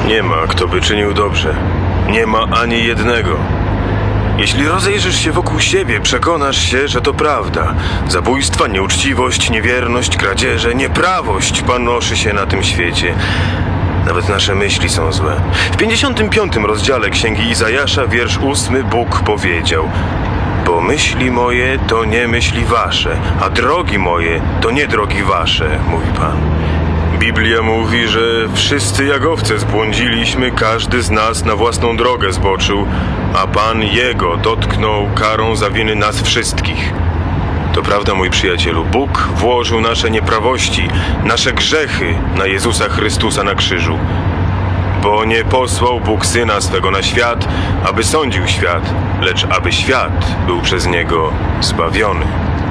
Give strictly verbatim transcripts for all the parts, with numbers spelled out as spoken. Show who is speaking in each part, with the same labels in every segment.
Speaker 1: Nie ma, kto by czynił dobrze. Nie ma ani jednego. Jeśli rozejrzysz się wokół siebie, przekonasz się, że to prawda. Zabójstwa, nieuczciwość, niewierność, kradzieże, nieprawość panoszy się na tym świecie. Nawet nasze myśli są złe. W pięćdziesiątym piątym rozdziale Księgi Izajasza, wiersz ósmy, Bóg powiedział: bo myśli moje to nie myśli wasze, a drogi moje to nie drogi wasze, mówi Pan. Biblia mówi, że wszyscy jak owce zbłądziliśmy, każdy z nas na własną drogę zboczył, a Pan Jego dotknął karą za winy nas wszystkich. To prawda, mój przyjacielu, Bóg włożył nasze nieprawości, nasze grzechy na Jezusa Chrystusa na krzyżu. Bo nie posłał Bóg Syna swego na świat, aby sądził świat, lecz aby świat był przez Niego zbawiony.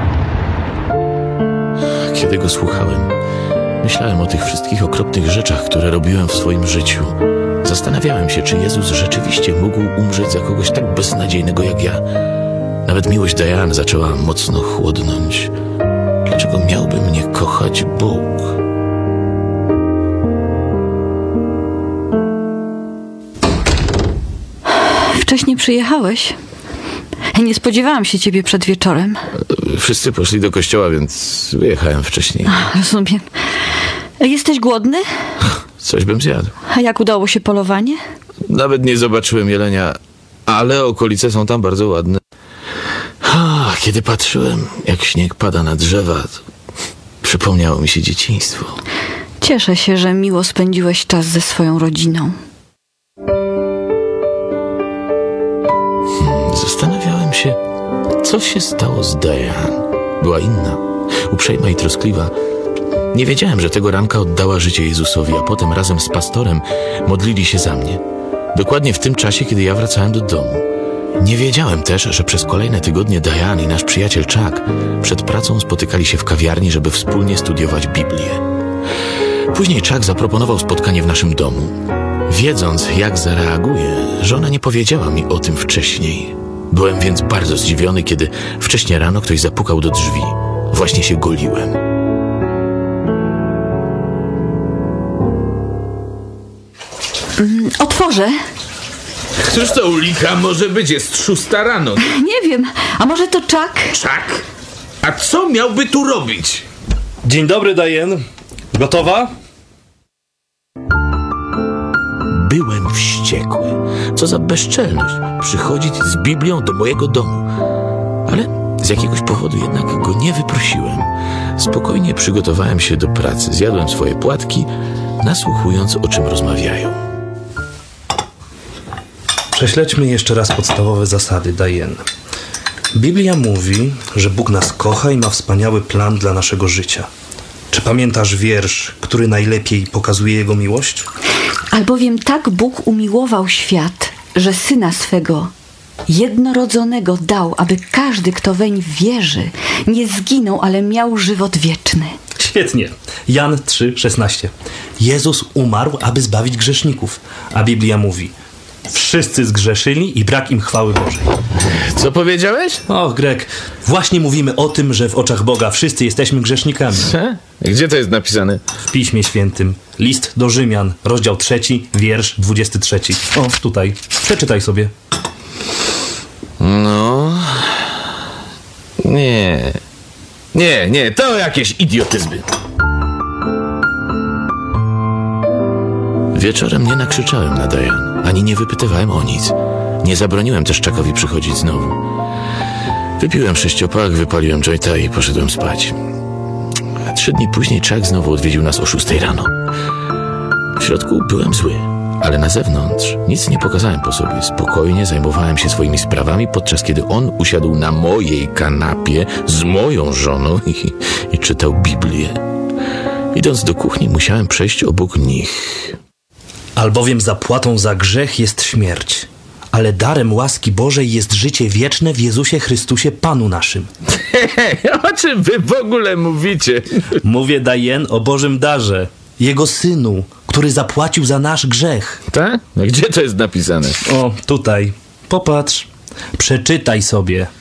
Speaker 2: Kiedy go słuchałem, myślałem o tych wszystkich okropnych rzeczach, które robiłem w swoim życiu. Zastanawiałem się, czy Jezus rzeczywiście mógł umrzeć za kogoś tak beznadziejnego jak ja. Nawet miłość Diane zaczęła mocno chłodnąć. Dlaczego miałby mnie kochać Bóg?
Speaker 3: Wcześniej przyjechałeś. Nie spodziewałam się ciebie przed wieczorem.
Speaker 2: Wszyscy poszli do kościoła, więc wyjechałem wcześniej.
Speaker 3: Rozumiem. Jesteś głodny?
Speaker 2: Coś bym zjadł.
Speaker 3: A jak udało się polowanie?
Speaker 2: Nawet nie zobaczyłem jelenia, ale okolice są tam bardzo ładne. A, kiedy patrzyłem, jak śnieg pada na drzewa, to przypomniało mi się dzieciństwo.
Speaker 3: Cieszę się, że miło spędziłeś czas ze swoją rodziną.
Speaker 2: Hmm, zastanawiałem się, co się stało z Diane. Była inna, uprzejma i troskliwa. Nie wiedziałem, że tego ranka oddała życie Jezusowi, a potem razem z pastorem modlili się za mnie. Dokładnie w tym czasie, kiedy ja wracałem do domu. Nie wiedziałem też, że przez kolejne tygodnie Diane i nasz przyjaciel Chuck przed pracą spotykali się w kawiarni, żeby wspólnie studiować Biblię. Później Chuck zaproponował spotkanie w naszym domu. Wiedząc, jak zareaguję, żona nie powiedziała mi o tym wcześniej. Byłem więc bardzo zdziwiony, kiedy wcześnie rano ktoś zapukał do drzwi. Właśnie się goliłem.
Speaker 3: Mm, otworzę.
Speaker 4: Cóż to, Ulika, może być? Jest szósta rano.
Speaker 3: Nie wiem, a może to Chuck?
Speaker 4: Chuck? A co miałby tu robić?
Speaker 5: Dzień dobry, Diane. Gotowa?
Speaker 2: Byłem wściekły. Co za bezczelność przychodzić z Biblią do mojego domu. Ale z jakiegoś powodu jednak go nie wyprosiłem. Spokojnie przygotowałem się do pracy. Zjadłem swoje płatki, nasłuchując, o czym rozmawiają.
Speaker 5: Prześledźmy jeszcze raz podstawowe zasady, Diane. Biblia mówi, że Bóg nas kocha i ma wspaniały plan dla naszego życia. Czy pamiętasz wiersz, który najlepiej pokazuje Jego miłość?
Speaker 3: Albowiem tak Bóg umiłował świat, że Syna swego jednorodzonego dał, aby każdy, kto weń wierzy, nie zginął, ale miał żywot wieczny.
Speaker 5: Świetnie. Jan trzy szesnaście. Jezus umarł, aby zbawić grzeszników. A Biblia mówi: wszyscy zgrzeszyli i brak im chwały Bożej.
Speaker 2: Co powiedziałeś?
Speaker 5: Och, Greg, właśnie mówimy o tym, że w oczach Boga wszyscy jesteśmy grzesznikami.
Speaker 2: Co? Gdzie to jest napisane?
Speaker 5: W Piśmie Świętym. List do Rzymian, rozdział trzeci, wiersz dwudziesty trzeci. O, tutaj. Przeczytaj sobie.
Speaker 2: No... Nie... Nie, nie, to jakieś idiotyzmy. Wieczorem nie nakrzyczałem na Diane, ani nie wypytywałem o nic. Nie zabroniłem też Chuckowi przychodzić znowu. Wypiłem sześciopak, wypaliłem jointa i poszedłem spać. Trzy dni później Chuck znowu odwiedził nas o szóstej rano. W środku byłem zły, ale na zewnątrz nic nie pokazałem po sobie. Spokojnie zajmowałem się swoimi sprawami, podczas kiedy on usiadł na mojej kanapie z moją żoną i, i czytał Biblię. Idąc do kuchni, musiałem przejść obok nich.
Speaker 5: Albowiem zapłatą za grzech jest śmierć, ale darem łaski Bożej jest życie wieczne w Jezusie Chrystusie Panu naszym.
Speaker 2: O czym wy w ogóle mówicie?
Speaker 5: Mówię, Diane, o Bożym darze, Jego Synu, który zapłacił za nasz grzech.
Speaker 2: Tak? Gdzie to jest napisane?
Speaker 5: O, tutaj. Popatrz. Przeczytaj sobie.